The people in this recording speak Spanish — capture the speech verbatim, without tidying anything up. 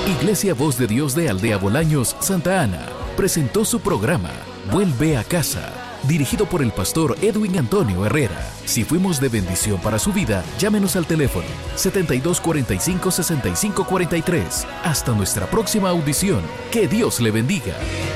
Iglesia Voz de Dios de Aldea Bolaños, Santa Ana, presentó su programa Vuelve a Casa, dirigido por el pastor Edwin Antonio Herrera. Si fuimos de bendición para su vida, llámenos al teléfono setenta y dos cuarenta y cinco, sesenta y cinco cuarenta y tres. Hasta nuestra próxima audición. Que Dios le bendiga.